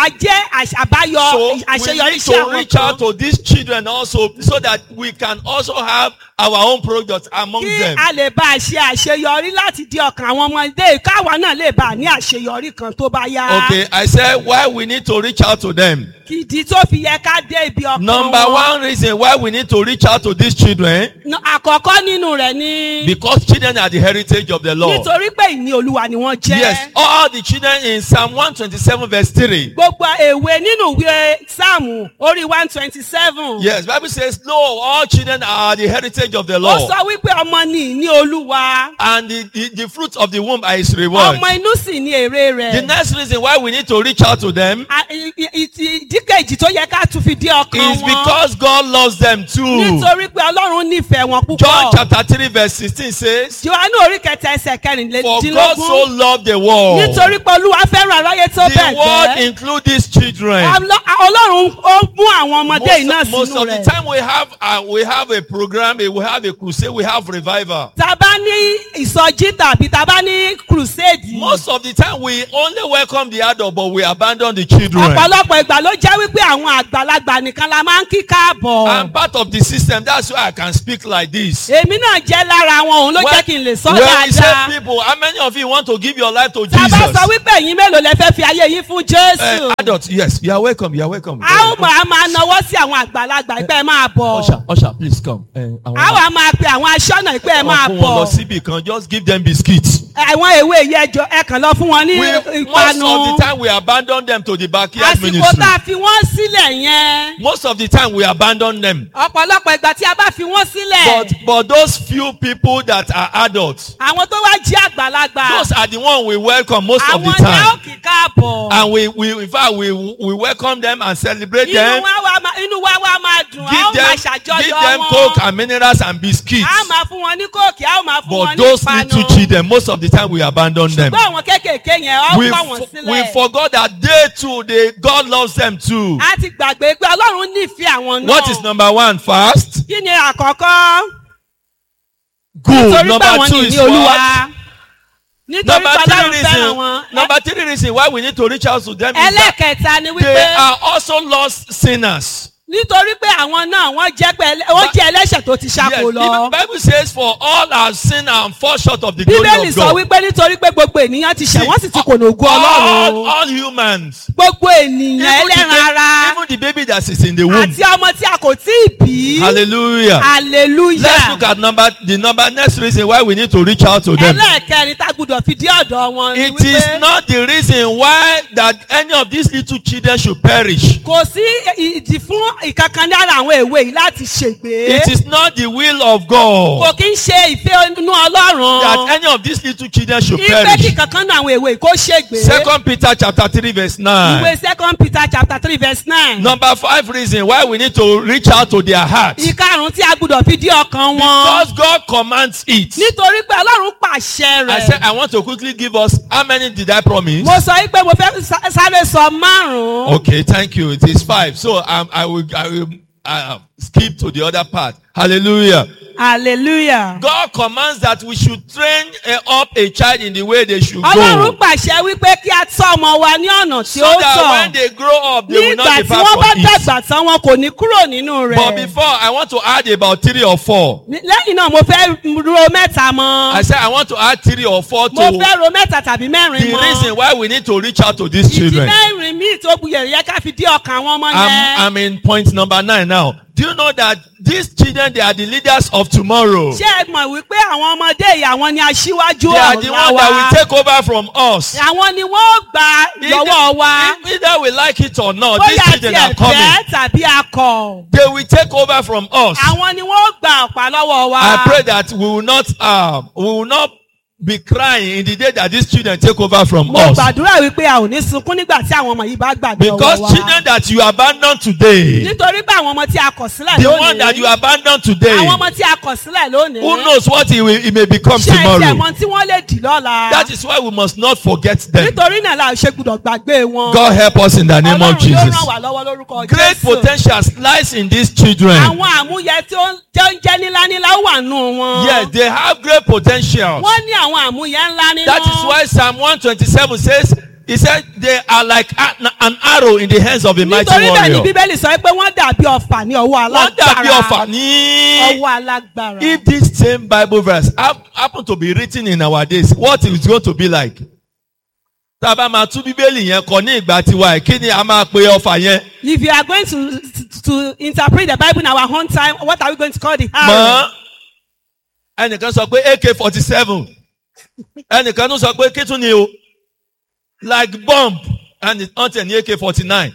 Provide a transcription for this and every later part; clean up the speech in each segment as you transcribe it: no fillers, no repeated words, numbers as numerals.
jẹ́ àbáyọ So we àṣeyọrí need sí to àwọn reach kan. out to these children also so that we can also have our own products among Kí them. a lè bá a ṣe àṣeyọrí láti di ọkàn àwọn ọmọdé káwa náà lè bá a ní àṣeyọrí kan tó bá yá. Okay, I said why we need to reach out to them. Kìdí tó fi yẹ ká dé ibi ọkàn wọn. Number one reason why we need to reach out to these children, Àkọ́kọ́ nínú rẹ̀ ni. because children are the heritage of the Lord. Nítorí pé ìní Olúwa ni wọ́n jẹ́. Yes, all the children in Psalm 127 verse 3. Gbogbo èwe nínú ìwé Sáàmù orí 127. Yes, Bible says, no, all children are the heritage of the Ó Lord. sọ wípé ọmọ ni ìní Olúwa. And the fruit of the womb are his reward. Ọmọ inú sì ni èrè rẹ̀. The next reason why we need to reach out to them Ìdíkejì tó yẹ ká tún fi dé ọkàn is wọn. because God loves them too. Nítorí pé Ọlọ́run nífẹ̀ẹ́ wọn púpọ̀. John chapter 3 verse 16 says, Jòhánù orí kẹta ẹsẹ̀ for God so kẹrìnlélógún. loved the world. Nítorí pé Olúwa fẹ́ràn aráyé tó The bẹ́ẹ̀ world gẹ́. include these children. Ọlọ́run ó mú àwọn ọmọdé iná Most sínú of the rẹ̀. time we have a program, we have a crusade, we have revival. Tá a bá ní ìsọjí tàbí tá a bá ní crusade. Most of the time we only welcome the adult but we abandon the children. Ọ̀pọ̀lọpọ̀ ìgbà ló jẹ́ wípé àwọn àgbàlagbà nìkan la máa ń kí káàbọ̀. I'm part of the system. That's why I can speak like this. Èmi náà jẹ́ lára wọn òun ló jẹ́ kí n lè sọ When we say dáadáa. people, how many of you want to give your life to Tá a bá sọ Jesus? wípé ẹ̀yin mélòó lẹ fẹ́ fi ayé yín fún Jésù. Adults, yes, you are welcome. You are welcome. A ó máa nawọ́ sí àwọn àgbàlagbà ìpẹ́ máa bọ̀. Usher, please come. A wá máa pe àwọn aṣọ́nà ìpẹ́ máa Fún wọn lọ bọ̀. síbì kan, just give them biscuits. Àwọn èwe yìí ẹjọ́ ẹ kàn lọ fún wọn ní Most ìpanu. of the time we abandon them to the backyard Àsìkò ministry. tá a fi wọ́n sílẹ̀ yẹn. Most of the time we abandon them. Ọ̀pọ̀lọpọ̀ ìgbà tí a bá fi wọ́n sílẹ̀. But those few people that are adults, Àwọn tó wá jí àgbàlagbà. those are the ones we welcome most of the Àwọn ni a ó time. kì káàbọ̀. And in fact, we welcome them and celebrate Inú them. wa wá máa dùn. A ó máa ṣàjọyọ̀ Give them wọn. coke and minerals and biscuits. A máa fún wọn ní kóòkì, a ó máa fún wọn But ní those ìpanu. little children, most of the time we abandon them. Ṣùgbọ́n àwọn kéékèèké yẹn, ó We kọ̀ wọ́n sílẹ̀. we forgot that they too, God loves them too. A ti gbàgbé pé Ọlọ́run nífẹ̀ẹ́ àwọn náà. What is number one? Fast. Kí ni àkọ́kọ́? Good. Nítorí pé Number àwọn two ní is ìní Olúwa. what? Nítorí Number pé three Ọlọ́run fẹ́ràn reason. wọn. Number three reason why we need to reach out to them is that Ẹlẹ́kẹta ni they wípé are also lost sinners. nítorí pé àwọn náà wọ́n jẹ́ ẹlẹ́ṣẹ̀ tó ti ṣáko Yes, lọ. the Bible says for all have sinned and fall short of the glory Bíbélì of sọ God. wípé nítorí pé gbogbo ènìyàn ti ṣẹ̀ wọ́n sì ti kùnà ògo all Ọlọ́run. humans. Gbogbo ènìyàn ẹlẹ́ran ara Even the baby that is in the womb. àti ọmọ tí a kò tí ì bí. Hallelujah. Hallelujah. Let's look at the next reason why we need to reach out to them. Ẹlẹ́ẹ̀kẹrin tá a gbọ́dọ̀ fi dé ọ̀dọ̀ wọn ni It is not the reason why that any of these little children should perish. kò sí ìdí fún ìkankan lára àwọn èwe yìí láti ṣègbé. It is not the will of God Kò kí ń ṣe ìfẹ́ inú Ọlọ́run. that any of these little children should Ìfẹ́ perish. kí kankan náà àwọn èwe yìí kó ṣègbé. 2 Peter chapter 3 verse 9. Ìwé 2 Peter chapter 3 verse 9. Number 5 reason why we need to reach out to their hearts. Ìkarùn-ún tí a gbọ́dọ̀ fi dé ọkàn wọn. Because God commands it. Nítorí pé Ọlọ́run pàṣẹ I said rẹ̀. I want to quickly give us how many did I promise? Mo sọ pé mo fẹ́ sáré sọ márùn-ún. Okay, thank you. It is 5. So I will skip to the other part. Hallelujah. Hallelujah. God commands that we should train up a child in the way they should Ọlọ́run go. pàṣẹ wípé kí a tọ́ ọmọ wa ní ọ̀nà tí So ó that when tọ́. they grow up, they will Nígbà not tí depart wọ́n bá from it. dàgbà tán wọn kò ní kúrò nínú But rẹ̀. before, I want to add about 3 or 4. Lẹ́yìn náà mo fẹ́ ro mẹ́ta mọ́. I said I want to add 3 or 4 Mo to fẹ́ ro mẹ́ta tàbí mẹ́rin the mọ́. reason why we need to reach out to these Ìdí children. mẹ́rin míì tó gbìyànjú yẹ ká fi dé ọkàn àwọn ọmọ yẹn. I'm in point number 9 now. Do you know that these children, they are the leaders of tomorrow? Ṣé ẹ mọ̀ wípé àwọn ọmọdé yìí àwọn ni aṣíwájú They are the ọ̀la ones that will wa? take over from us. Àwọn ni wọ́n gbà lọ́wọ́ wa. Either we like it or not, these Bóyá children tiẹ̀ are coming. fẹ́ tàbí akọ̀. They will take over from us. Àwọn ni wọ́n gbà ọ̀pá lọ́wọ́ wa. I pray that we will not be crying in the day that these children take over from Mo us. gbàdúrà wípé a ò ní sunkún nígbà tí àwọn ọmọ yìí bá gbàgbé Because ọwọ́ wa. children that you abandon today, Nítorí pé àwọn ọmọ tí a kọ̀ sílẹ̀ the one that you lónìí. abandon today, Àwọn ọmọ tí a kọ̀ sílẹ̀ lónìí. who knows what he may become Ṣé ẹ tiẹ̀ tomorrow? mọ̀ tí wọ́n lè dì lọ́la? That is why we must not forget them. Nítorí náà la ṣe gbọ́dọ̀ gbàgbé wọn. God help us in the name of Ọlọ́run yóò Jesus. ràn wá lọ́wọ́ lórúkọ Great Jésù. potential lies in these children. Àwọn àmúyẹ tí ó ń jẹ́ nílánílá wà nù wọn. Yes, they have great potential. Wọ́n ní àwọn àmúyẹ ńlá nínú. That is why Psalm 127 says, He said they are like an arrow in the hands of a mighty nítorí bẹ́ẹ̀ ni warrior. bíbélì sọ pé wọ́n dàbí ọfà ní ọwọ́ Wọ́n dàbí alágbára. ọfà ní. Ọwọ́ alágbára. If this same Bible verse happen to be written in our days, what is going to be like? Tá a bá máa tú bíbélì yẹn kọ ní ìgbà tiwa ẹ̀, kí ni a máa pe ọfà yẹn? If you are going to interpret the Bible in our own time, what are we going to call the arrow? Mọ́ ẹnìkan sọ pé AK-47, ẹnìkan tún sọ pé kí tún ni o? Like bomb and it's not an AK-49.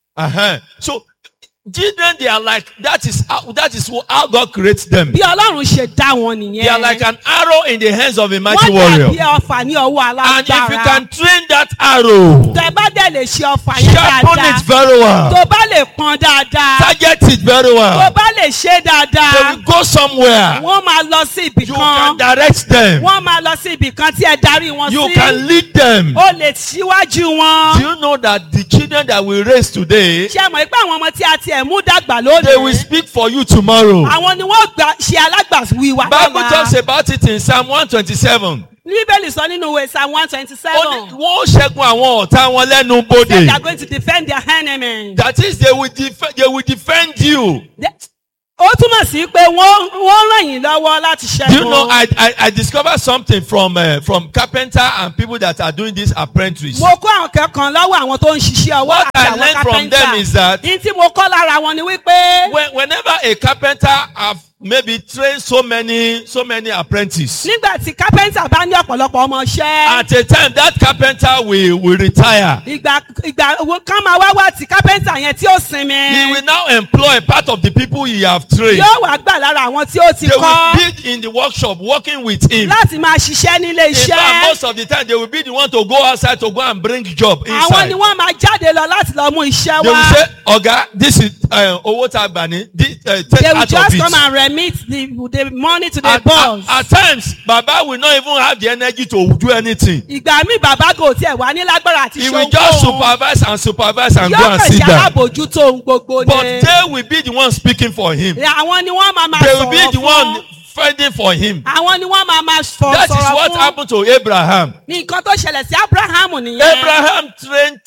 So children, they are like, that is how God creates them. Bí Ọlọ́run ṣe dá wọn nìyẹn. They are like an arrow in the hands of a mighty Wọ́n warrior. dàbí ọfà ní ọwọ́ And if you alágbára. can train that arrow, Tẹ́ bá dẹ̀ lè ṣe ọfà yẹn sharpen it dáadáa. very well, Tó bá lè pọn dáadáa. target it very Tó well, bá lè ṣe they dáadáa. will go somewhere. Wọ́n máa lọ sí ibì You kan. can direct them. Wọ́n máa lọ sí ibì kan tí ẹ darí wọn You sí. can lead them. O lè ṣíwájú Do wọn. you know that the children that we raise today, Ṣé mọ̀ pé àwọn ọmọ tí a tiẹ̀ mú dàgbà they will lónìí? speak for you tomorrow? Àwọn ni wọ́n ṣe alágbàwí wa Bible talks lọ́la. about it in Psalm 127. Bíbélì sọ nínú ìwé Psalm Ó ní 127. wọ́n ṣẹ́gun àwọn ọ̀tá wọn lẹ́nu Say bodè. they are going to defend their enemy. That is, they will defend you. Ó túmọ̀ sí pé wọ́n ràn yín lọ́wọ́ láti Do you know, ṣẹ́gun. I discovered something from carpenter and people that are doing this apprentice. Mo kọ́ àwọn kẹ́kọ̀ọ́ lọ́wọ́ àwọn tó ń ṣiṣẹ́ ọwọ́ What àti I àwọn learned from them is kápẹ́ntà. that Ní tí mo kọ́ lára wọn ni wípé whenever a carpenter have maybe trained so many apprentices, nígbà tí kápẹ́ntà bá ní ọ̀pọ̀lọpọ̀ ọmọọṣẹ́, at a time that carpenter will retire. ìgbà wo kán máa wá wá tí kápẹ́ntà yẹn tí ó sinmi. He will now employ part of the people he have trained. Yóò wá gbà lára àwọn tí ó ti They will kọ́ be in the workshop working with him. láti máa ṣiṣẹ́ nílé In fact, iṣẹ́. most of the time they will be the one to go outside to go and bring job Àwọn inside. ni wọ́n máa jáde lọ láti lọ mú iṣẹ́ They will wá. say, Oga, this is owó tá a gbà ní, take They will out of just it. come and remit the money to the boss. At times, Baba will not even have the energy to do anything. Ìgbà míì bàbá kò tiẹ̀ wá ní lágbára àti He will just supervise and go Yóò and kàn sit ṣe down. alábòjútó ohun gbogbo But ni. they will be the one speaking for him. Àwọn ni wọ́n máa They will be sọ̀rọ̀ the one fún. fending for him. Àwọn ni wọ́n máa That is sọ̀rọ̀ what fún. happened to Abraham. Ní nǹkan tó ṣẹlẹ̀ sí Abrahamu nìyẹn. Abraham trained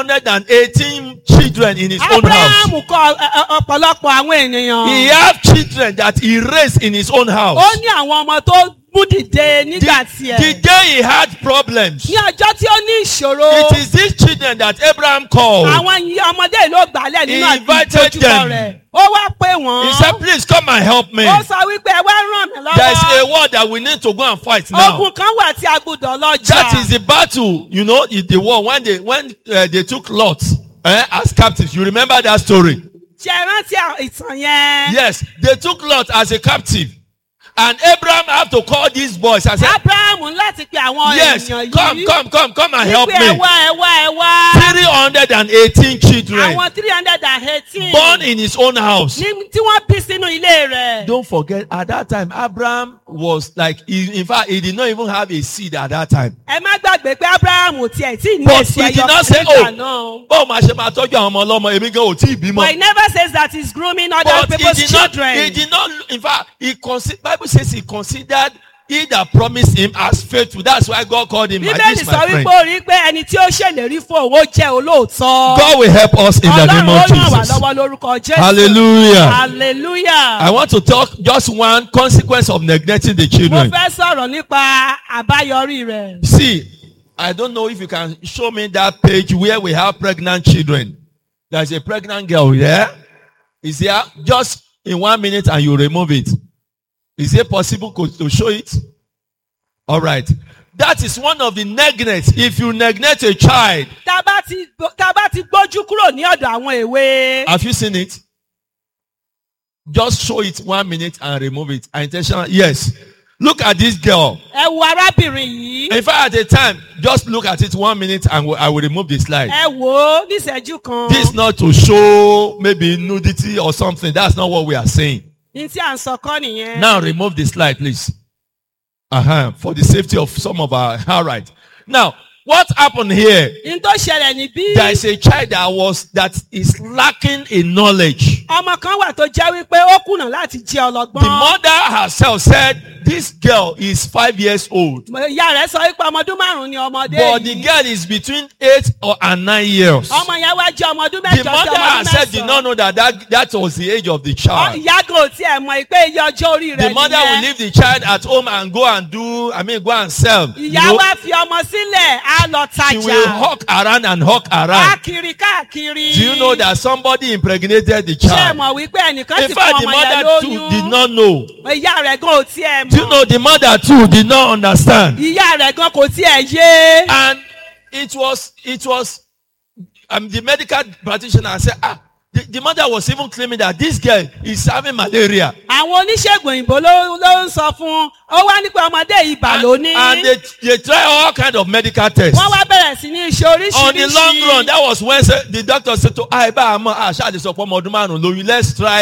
318 children in his own house. Abrahamu kọ́ ọ̀pọ̀lọpọ̀ àwọn ènìyàn. He have children that he raised in his own house. Ó ní àwọn ọmọ tó mú dìde nígbà The tiẹ̀. day he had problems, Ní ọjọ́ tí ó ní ìṣòro. it is these children that Abraham called. Àwọn ọmọdé ló gbàlẹ̀ nínú He invited àdúgbò them. rẹ̀. Ó wá pè wọ́n. He said, please come and help me. Ó sọ wípé ẹ wá ràn mí There is a lọ́wọ́. war that we need to go and fight now. Ogun kan wà tí a gbọ́dọ̀ lọ jà. That is the battle, you know, is the war when they took Lot as captives. You remember that story? Ṣé ẹ rántí ìtàn yẹn? Yes, they took Lot as a captive. And Abraham had to call these boys and say, Abrahamu láti pe àwọn yes, ènìyàn yìí. come and help Wípé me. ẹ wá. 318 children Àwọn 318. born in his own house. Ní tí wọ́n bí sínú ilé rẹ̀. Don't forget, at that time, Abraham was like, in fact, he did not even have a seed at that time. Ẹ má gbàgbé pé Abrahamu tiẹ̀ tí ní But èso he did ẹyọ not say, nígbà náà. báwo máa ṣe máa tọ́jú àwọn ọmọ ọlọ́mọ èmi gan ò tí ì bímọ. But he never says that he's grooming other But people's he children. did not, in fact, Bible says he considered he that promised him as faithful. That's why God called him like Bíbélì this, sọ my wípé friend. ó rí pé ẹni tí ó ṣèlérí fún òun ó jẹ́ olóòótọ́. God will help us in the name Ọlọ́run ó of ràn wá Jesus. lọ́wọ́ lórúkọ Jésù. Hallelujah. Hallelujah. I want to talk just one consequence of neglecting the Mo children. fẹ́ sọ̀rọ̀ nípa àbáyọrí rẹ̀. See, I don't know if you can show me that page where we have pregnant children. There's a pregnant girl there. Is there? Just in 1 minute and you remove it. Is it possible to show it? All right. That is one of the neglects. If you neglect a child, Tá bá ti gbójú kúrò ní ọ̀dọ̀ àwọn èwe. have you seen it? Just show it 1 minute and remove it. Intentional. Yes. Look at this girl. Ẹ wo arábìnrin yìí. In fact, at a time, just look at it 1 minute and I will remove the slide. Ẹ wò ó níṣẹ́jú kan. This is not to show maybe nudity or something. That's not what we are saying. Ní tí à ń sọ kọ́ nìyẹn. Now remove the slide, please. For the safety of some of our. All right. Now, what happened here? Ní tó ṣẹlẹ̀ níbí. There is a child that is lacking in knowledge. Ọmọ kan wà tó jẹ́ wípé ó kùnà láti jẹ́ The ọlọ́gbọ́n. mother herself said, this girl is 5 years old. ìyá rẹ̀ sọ wípé ọmọ ọdún 5 ni ọmọdé But the yìí. girl is between 8 and 9 years. ọmọ yẹn wá jẹ́ ọmọ ọdún The 8 sí mother ọmọ ọdún herself did not 9. know that was the age of the child. ìyá kò tiẹ̀ mọ̀ pé iye ọjọ́ orí The rẹ̀ mother will nìyẹn. leave the child at home and go and sell. You ìyá know, wa fi ọmọ sílẹ̀ á lọ she will tajà. hawk around and hawk á around. kiri káàkiri. Do you know that somebody impregnated the ṣé ẹ child? mọ̀ wípé ẹnìkan In ti fún fact, the ọmọ yẹn mother too did lóyún. not know. ìyá rẹ̀ gan ò tiẹ̀ Do you mọ̀. know the mother too did not understand? ìyá rẹ̀ gan kò tiẹ̀ yé. And it was the medical practitioner said, the mother was even claiming that this girl is having malaria. àwọn oníṣègùn òyìnbó ló ń sọ fún un. ó wá ní pé ọmọdé ibà ló ní. And they try all kind of medical tests. wọ́n wá bẹ̀rẹ̀ sí ní iṣẹ́ On the long run, oríṣiríṣi. that was when the doctor said to ṣáàdì sọ pé ọmọ ọdún 5 let's try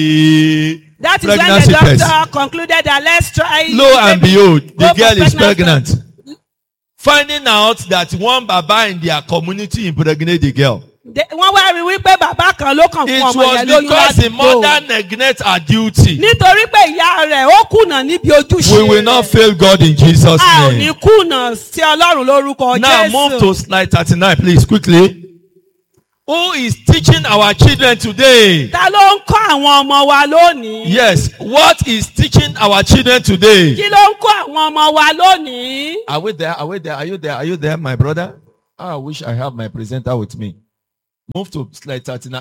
the That is when the pregnancy test. doctor concluded that let's try. Lo and behold, the Go for girl is pregnancy. pregnant. Finding out that one baba in their community impregnated the girl. wọ́n wá rí wípé bàbá kan ló kàn It fún ọmọ was yẹn lóyún because the ládùúgbò. mother neglected her duty. nítorí pé ìyá rẹ̀ ó kùnà níbi ojúṣe. We will not fail God in Jesus' a ò ní name. kùnà sí Ọlọ́run lórúkọ Now move Jésù. to slide 39, please, quickly. Who is teaching our children today? ta ló ń kọ́ àwọn ọmọ wa lónìí? Yes, what is teaching our children today? kí ló ń kọ́ àwọn ọmọ wa lónìí? Are we there? Are we there? Are you there? Are you there, my brother? I wish I have my presenter with me. Move to slide 39.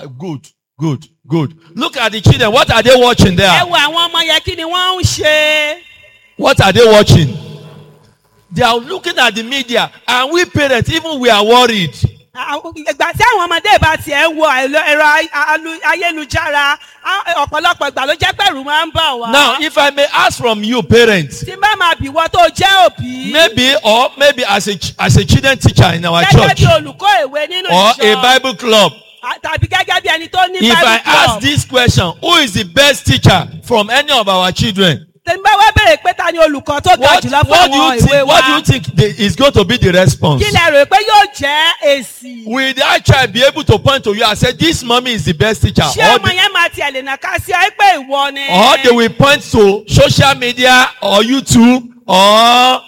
Good. Look at the children. What are they watching ẹ there? wo àwọn ọmọ yẹn kí ni wọ́n ń ṣe? What are they watching? They are looking at the media, and we parents, even we are worried. ìgbà tí àwọn ọmọdé bá tiẹ̀ ń wo ẹ̀rọ ayélujára ọ̀pọ̀lọpọ̀ ìgbà ló jẹ́ pẹ̀rù máa ń bà wá. Now, if I may ask from you, parents, tí bá máa bì wọ́n tó jẹ́ òbí. maybe as a children teacher in our gẹ́gẹ́ church, bí olùkọ́ ìwé nínú or a ìjọ. Bible club, tàbí gẹ́gẹ́ bí ẹni tó ní if I Bible club. ask this question, who is the best teacher from any of our children? tèmi bá wá bèrè pé ta ni olùkọ́ tó ga jùlọ fún What do àwọn you ìwé think? wa. What do you think is going to be the response? kí lẹ rò pé yóò jẹ́ èsì. Will that child be able to point to you and say, "This mommy is the best teacher"? ṣé ọmọ yẹn máa tiẹ̀ lè nàka sí ọ pé ìwọ ni. Or they will point to social media or YouTube or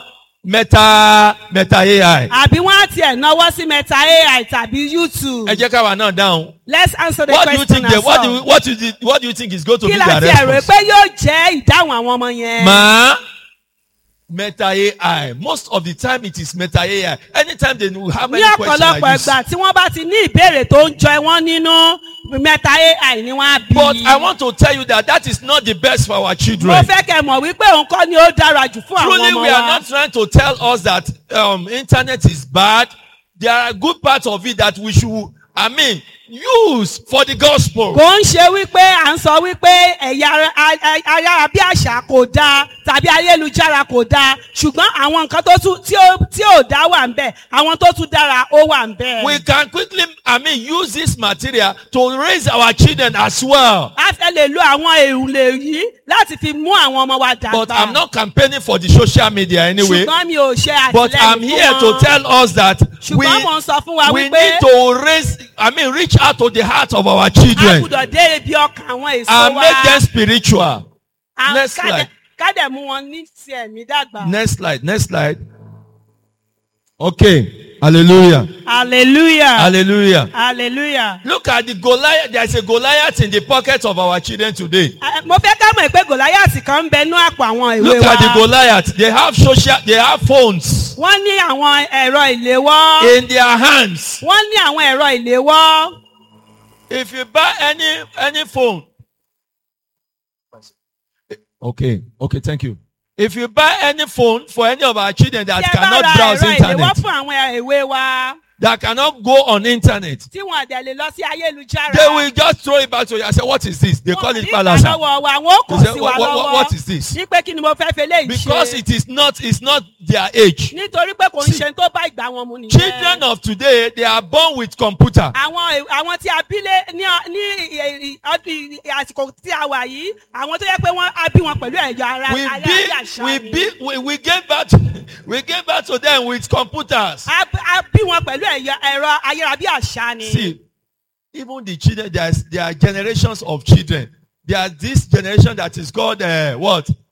Meta AI. àbí wọ́n á tiẹ̀ náwó sí Meta AI tàbí YouTube. Ẹ jẹ́ káwa náà dáhùn. Let's answer the What do you question think? ourselves. What do you think is going to kí be la their tiẹ̀ rò response? pé yóò jẹ́ ìdáhùn àwọn ọmọ yẹn. Meta AI. Most of the time it is Meta AI. Anytime they will have ní any question ọ̀pọ̀lọpọ̀ like this. ìgbà tí wọ́n bá ti ní ìbéèrè tó ń jọ wọ́n nínú Meta AI ni wọ́n á bí. But I want to tell you that is not the best for our mo children. fẹ́ kẹ́ mọ̀ wípé òun kọ́ ni ó dára jù fún àwọn Truly, ọmọ we are wa. not trying to tell us that internet is bad. There are good parts of it that we should, use for the gospel. kò ń ṣe wípé à ń sọ wípé ẹ̀yà ayárabíàṣá kò dáa tàbí ayélujára kò dáa ṣùgbọ́n àwọn nǹkan tó tún tí ò dá wà ń bẹ̀ àwọn tó tún dára ó wà ń bẹ̀. We can quickly, use this material to raise our children as well. a fẹ́ lè lo àwọn èrùlé yìí láti fi mú àwọn ọmọ wa dàgbà. But I'm not campaigning for the social media anyway. ṣùgbọ́n mi ò ṣe But I'm àtìlẹ́yìn here fún to wọn. tell us that ṣùgbọ́n mo ń sọ fún wa we wípé need to reach out to the heart of our a children gbọ́dọ̀ dé ibi ọkàn àwọn èso and wa. make them spiritual. À- Next ká dẹ̀- slide. ká dẹ̀ mú wọn ní ti ẹ̀mí dàgbà. Next slide. Okay. Hallelujah. Hallelujah. Hallelujah. Look at the Goliath. There's a Goliath in the pockets of our children today. Mo fẹ́ ká mọ̀ pé Gòláyàtì kan ń bẹ ní àpò àwọn ìwé Look wa. at the Goliath. They have phones Wọ́n ní àwọn ẹ̀rọ ìléwọ́. in their hands. Wọ́n ní àwọn ẹ̀rọ ìléwọ́. If you buy any phone. Okay, thank you. If you buy any phone for any of our children that Tí ẹ bá cannot ra browse ẹ̀rọ ìléwọ́ internet, fún àwọn ìwé wa that cannot go on internet, tí wọ́n dẹ̀ lè lọ sí ayélujára. they will just throw it back to you and say, "What is this?" They call it palasa. lọ́wọ́ wa, wọ́n kò They say, sí wa lọ́wọ́. what is this? Ní pé kí ni mo fẹ́ fi eléyìí ṣe? Because it's not their age. Nítorí pé kò ń ṣe tó bá ìgbà wọn mu nìyẹn. Children of today, they are born with computer. Àwọn tí a bí lé ní ọdún àsìkò tí a wà yìí, àwọn tó yẹ pé a bí wọn pẹ̀lú ẹ̀yà ara ayárabíàṣá ni. We gave back to them with computers. A bí wọn pẹ̀lú ẹ̀rọ ayárabíàṣá ni. See, even the children, there are generations of children. There is this generation that is called what?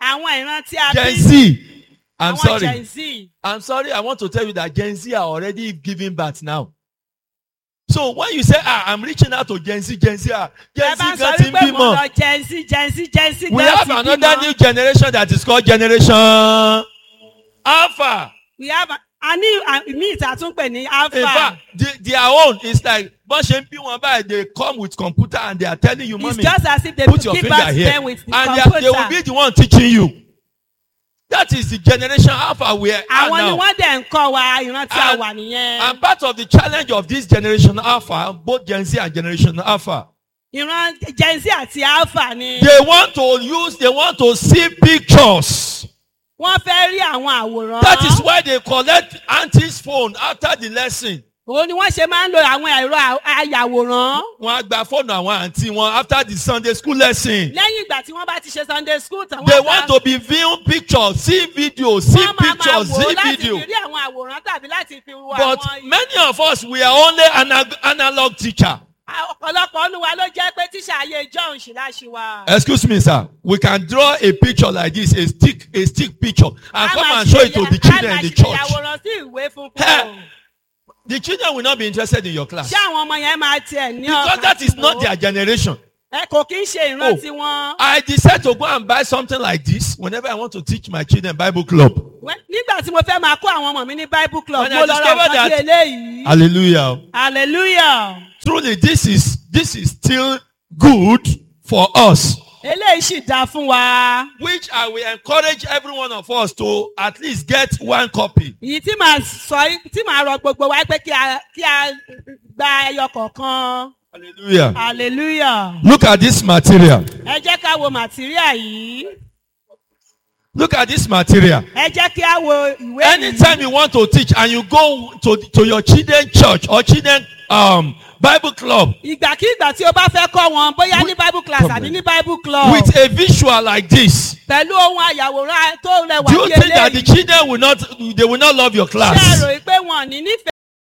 àwọn ìran tí a Gen bí Z. I'm àwọn sorry. Gen Z. I'm sorry. I want to tell you that Gen Z are already giving birth now. So when you say, I'm reaching out to Gen Z, Gen Z, Gen ẹ Z bá ń sọ got in wípé mo bímọ. lọ Gen Z Gen Z Gen Z We gan have ti another bímọ. new generation that is called Generation Alpha. We have a ní mi ìtàtúnpè ní In alpha. fact, their own is like, bọ́n ṣe ń bí wọn báyìí, they come with computer and they are telling you, It's mommy, just as if they put your give finger us here. them with the And computer. they will be the one teaching you. That is the Generation Alpha we are Àwọn ni now. wọ́n dẹ̀ ń kọ́ wa ìran tí a And- wà nìyẹn. And part of the challenge of this Generation Alpha, both Gen Z and Generation Alpha, Ìran Gen Z àti alpha ni. they want to see pictures. Wọ́n fẹ́ rí àwọn àwòrán. That is why they collect auntie's phone after the lesson. Òun ni wọ́n ṣe máa ń lo àwọn ẹ̀rọ ayàwòrán. Wọ́n á gba fóònù àwọn àǹtí wọn after the Sunday school lesson. Lẹ́yìn ìgbà tí wọ́n bá ti ṣe Sunday school tán. They want to be viewing pictures, see videos, see wọ́n máa pictures, wò see láti video. fi rí àwọn àwòrán tàbí láti fi wo But àwọn. many of us, we are only analog teacher. Ọ̀pọ̀lọpọ̀ ọ̀nù wa ló jẹ́ pé tíṣà ayé John ṣì láṣì wa. Excuse me, sir. We can draw a picture like this, a stick picture, and come and show it to the children in the church. Àwòrán sí ìwé funfun. Hey. The children will not be interested in your class Ṣé àwọn ọmọ yẹn máa tiẹ̀ ní because ọkàn that is tí not wọ́n- their generation. Ẹ kò kí ń ṣe ìran Oh. tiwọn. I decided to go and buy something like this whenever I want to teach my children Bible club. Nígbà tí mo fẹ́ máa kó àwọn ọmọ mi ní Bible club, When I mo lọ ra discovered nǹkan bí that- eléyìí. Hallelujah. Hallelujah. Truly, this is still good for us. Eléyìí sì dáa fún wa. Which I will encourage every one of us to at least get one copy. Èyí tí màá sọ tí màá rọ gbogbo wa pé kí a gba ẹyọ kọ̀ọ̀kan. Hallelujah. Hallelujah. Look at this material. Ẹ jẹ́ ká wo màtíríà yìí. Look at this material. Ẹ jẹ́ kí á wo ìwé yìí. Anytime you want to teach and you go to your children church or children Bible club Ìgbàkígbà tí o bá fẹ́ kọ́ wọn bóyá ní Bible class àbí ní Bible club. with a visual like this, Pẹ̀lú ohun àyàwòrán tó rẹwà do you bí think that the eléyìí. children will not love your Ṣé ẹ class? rò pé wọn ò ní nífẹ̀ẹ́